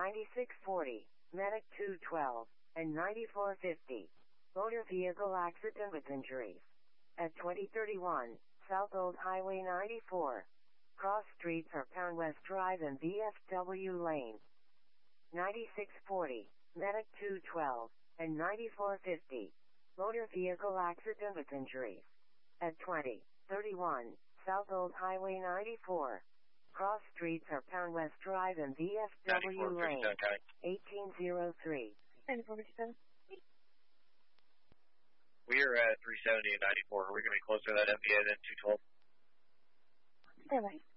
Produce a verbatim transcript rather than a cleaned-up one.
ninety-six forty, Medic two twelve, and ninety-four fifty. Motor vehicle accident with injuries. At twenty thirty-one, South Old Highway ninety-four. Cross streets are Pound West Drive and V F W Lane. ninety-six forty, Medic two twelve, and ninety-four fifty. Motor vehicle accident with injuries. At twenty thirty-one, South Old Highway ninety-four. Cross streets are Pound West Drive and V F W Lane. eighteen oh three. ninety-four fifty-seven. We are at three seventy and ninety-four. Are we going to be closer to that M P A than two twelve? Stand by.